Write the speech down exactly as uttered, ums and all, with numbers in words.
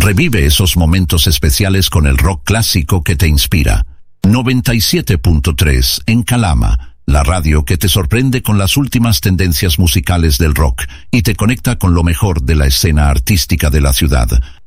Revive esos momentos especiales con el rock clásico que te inspira. noventa y siete punto tres en Calama, la radio que te sorprende con las últimas tendencias musicales del rock y te conecta con lo mejor de la escena artística de la ciudad.